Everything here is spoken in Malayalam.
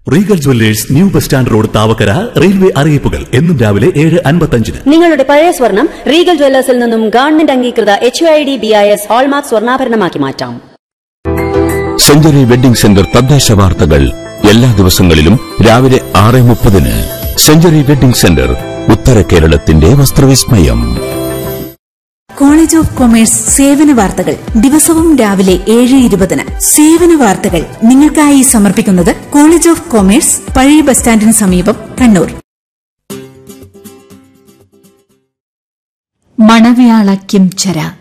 Regal Jewellers new bus stand road Thavakkara railway അറിയിപ്പുകൾ എന്നും രാവിലെ 7:55. നിങ്ങളുടെ പഴയ സ്വർണം റീഗൽ ജ്വല്ലേഴ്സിൽ നിന്നും ഗവൺമെന്റ് അംഗീകൃത HUID BIS ഹോൾമാർക്ക് സ്വർണ്ണാഭരണമാക്കി മാറ്റാം. സെഞ്ചുറി വെഡിംഗ് സെന്റർ തദ്ദേശ വാർത്തകൾ എല്ലാ ദിവസങ്ങളിലും രാവിലെ 6:30. സെഞ്ചുറി വെഡിംഗ് സെന്റർ, ഉത്തര കേരളത്തിന്റെ വസ്ത്രവിസ്മയം. കോളേജ് ഓഫ് കൊമേഴ്സ് സേവന വാർത്തകൾ ദിവസവും രാവിലെ 7:20. സേവന വാർത്തകൾ നിങ്ങൾക്കായി സമർപ്പിക്കുന്നത് കോളേജ് ഓഫ് കൊമേഴ്സ്, പഴയ ബസ് സ്റ്റാൻഡിന് സമീപം, കണ്ണൂർ. മണവ്യാള കിംചര